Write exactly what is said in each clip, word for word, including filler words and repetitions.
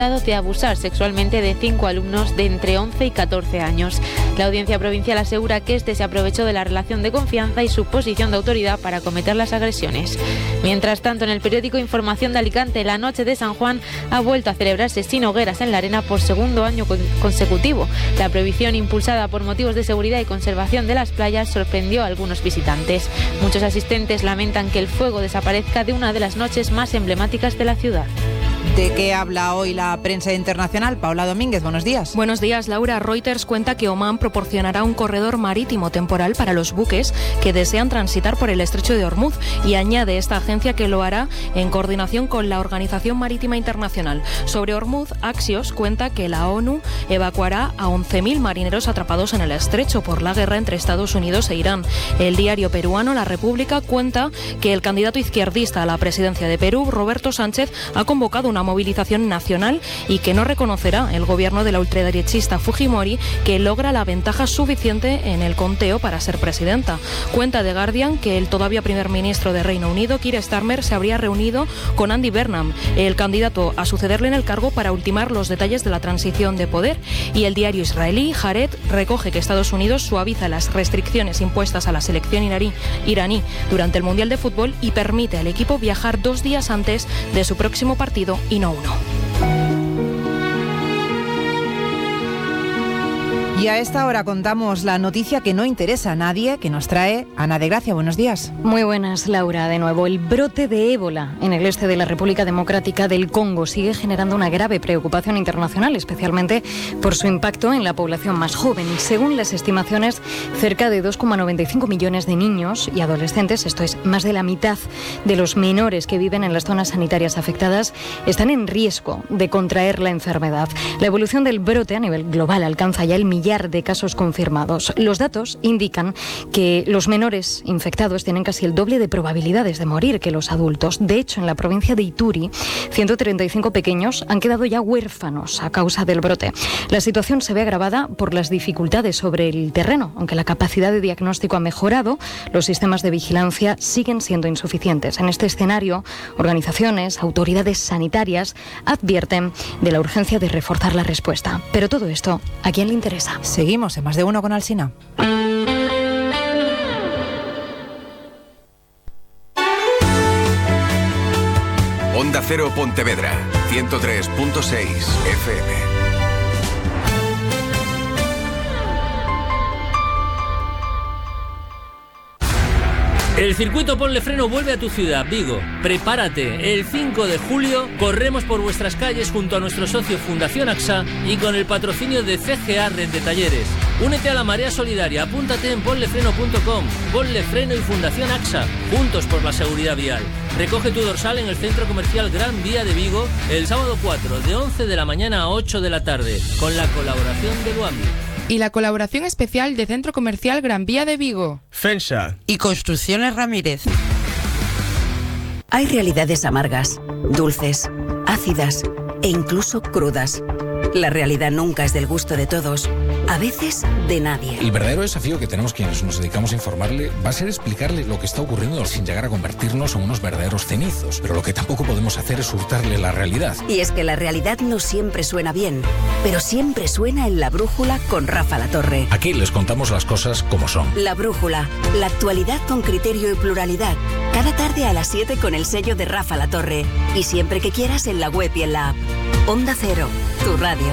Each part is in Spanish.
de abusar sexualmente de cinco alumnos de entre once y catorce años. La Audiencia Provincial asegura que este se aprovechó de la relación de confianza y su posición de autoridad para cometer las agresiones. Mientras tanto, en el periódico Información de Alicante, la noche de San Juan ha vuelto a celebrarse sin hogueras en la arena por segundo año consecutivo. La prohibición, impulsada por motivos de seguridad y conservación de las playas, sorprendió a algunos visitantes. Muchos asistentes lamentan que el fuego desaparezca de una de las noches más emblemáticas de la ciudad. ¿De qué habla hoy la prensa internacional? Paula Domínguez, buenos días. Buenos días, Laura. Reuters cuenta que Omán proporcionará un corredor marítimo temporal para los buques que desean transitar por el estrecho de Hormuz, y añade esta agencia que lo hará en coordinación con la Organización Marítima Internacional. Sobre Hormuz, Axios cuenta que la ONU evacuará a once mil marineros atrapados en el estrecho por la guerra entre Estados Unidos e Irán. El diario peruano La República cuenta que el candidato izquierdista a la presidencia de Perú, Roberto Sánchez, ha convocado una movilización nacional y que no reconocerá el gobierno de la ultraderechista Fujimori, que logra la ventaja suficiente en el conteo para ser presidenta. Cuenta The Guardian que el todavía primer ministro de Reino Unido, Keir Starmer, se habría reunido con Andy Burnham, el candidato a sucederle en el cargo, para ultimar los detalles de la transición de poder. Y el diario israelí Haaretz recoge que Estados Unidos suaviza las restricciones impuestas a la selección iraní, iraní durante el Mundial de Fútbol y permite al equipo viajar dos días antes de su próximo partido y no uno. Y a esta hora contamos la noticia que no interesa a nadie, que nos trae Ana de Gracia. Buenos días. Muy buenas, Laura. De nuevo, el brote de ébola en el este de la República Democrática del Congo sigue generando una grave preocupación internacional, especialmente por su impacto en la población más joven. Según las estimaciones, cerca de dos coma noventa y cinco millones de niños y adolescentes, esto es más de la mitad de los menores que viven en las zonas sanitarias afectadas, están en riesgo de contraer la enfermedad. La evolución del brote a nivel global alcanza ya el millar de casos confirmados. Los datos indican que los menores infectados tienen casi el doble de probabilidades de morir que los adultos. De hecho, en la provincia de Ituri, ciento treinta y cinco pequeños han quedado ya huérfanos a causa del brote. La situación se ve agravada por las dificultades sobre el terreno. Aunque la capacidad de diagnóstico ha mejorado, los sistemas de vigilancia siguen siendo insuficientes. En este escenario, organizaciones, autoridades sanitarias advierten de la urgencia de reforzar la respuesta. Pero todo esto, ¿a quién le interesa? Seguimos en Más de Uno con Alsina. Onda Cero Pontevedra, ciento tres punto seis F M. El circuito Ponle Freno vuelve a tu ciudad, Vigo. Prepárate, el cinco de julio corremos por vuestras calles junto a nuestro socio Fundación AXA y con el patrocinio de C G A Red de Talleres. Únete a la marea solidaria, apúntate en ponlefreno punto com. Ponle Freno y Fundación AXA, juntos por la seguridad vial. Recoge tu dorsal en el Centro Comercial Gran Vía de Vigo el sábado cuatro, de once de la mañana a ocho de la tarde, con la colaboración de Luambi. Y la colaboración especial de Centro Comercial Gran Vía de Vigo, Fensa y Construcciones Ramírez. Hay realidades amargas, dulces, ácidas e incluso crudas. La realidad nunca es del gusto de todos, a veces de nadie. El verdadero desafío que tenemos quienes nos dedicamos a informarle va a ser explicarle lo que está ocurriendo sin llegar a convertirnos en unos verdaderos cenizos. Pero lo que tampoco podemos hacer es hurtarle la realidad. Y es que la realidad no siempre suena bien, pero siempre suena en La Brújula con Rafa Latorre. Aquí les contamos las cosas como son. La Brújula, la actualidad con criterio y pluralidad. Cada tarde a las siete con el sello de Rafa Latorre. Y siempre que quieras en la web y en la app. Onda Cero, tu radio.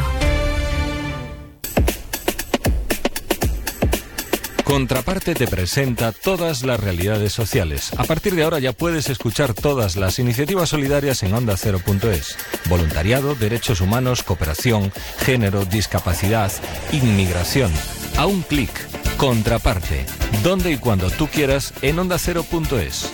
Contraparte te presenta todas las realidades sociales. A partir de ahora ya puedes escuchar todas las iniciativas solidarias en onda cero punto es. Voluntariado, derechos humanos, cooperación, género, discapacidad, inmigración. A un clic. Contraparte. Donde y cuando tú quieras en onda cero punto es.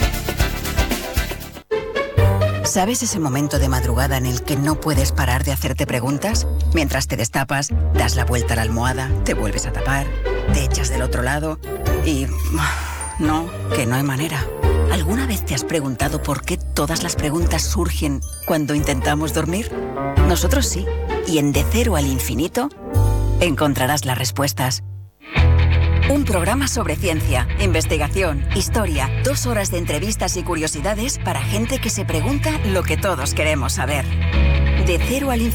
¿Sabes ese momento de madrugada en el que no puedes parar de hacerte preguntas? Mientras te destapas, das la vuelta a la almohada, te vuelves a tapar, te echas del otro lado y... no, que no hay manera. ¿Alguna vez te has preguntado por qué todas las preguntas surgen cuando intentamos dormir? Nosotros sí. Y en De Cero al Infinito encontrarás las respuestas. Un programa sobre ciencia, investigación, historia, dos horas de entrevistas y curiosidades para gente que se pregunta lo que todos queremos saber. De cero al